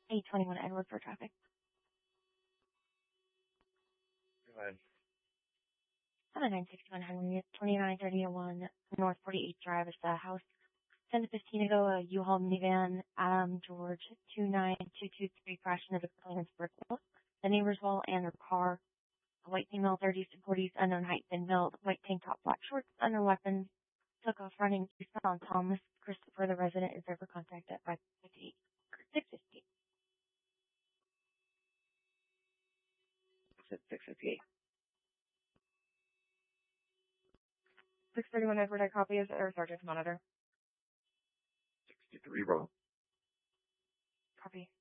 821 Edward for traffic. Go ahead. 7961 Henry, 2931 North 48th Drive is the house. 10 to 15 ago, a U-Haul minivan, George 29223 crashed into the Clarence Brickell. The neighbor's wall and her car. A white female, 30s to 40s, unknown height, thin built, white tank top, black shorts, unknown weapons. Took off running eastbound on Thomas. Christopher, the resident, is there for contact at 558 658. 658. 631 Edward, I copy as Air Sergeant Monitor. 63 roll. Copy.